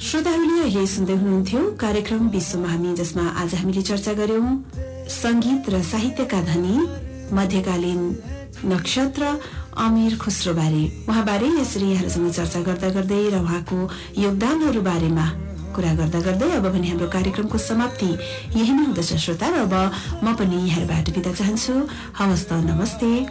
श्रोताहरूले अहिले सुन्दै हुनुहुन्थ्यो कार्यक्रम विश्वमा हामी, जसमा आज हामीले चर्चा गर्यौं संगीत र साहित्यका धनी मध्यकालीन नक्षत्र अमीर खुसरो बारे। उहाँबारे यसरी यहाँहरूसँग चर्चा गर्दा गर्दै र उहाँको योगदानहरू बारेमा कुरा गर्दा गर्दै अब भने हाम्रो कार्यक्रमको समाप्ति यही नै हुँदछ श्रोता। र अब म पनि यहाँबाट बिदा चाहन्छु। हवस् त, नमस्ते।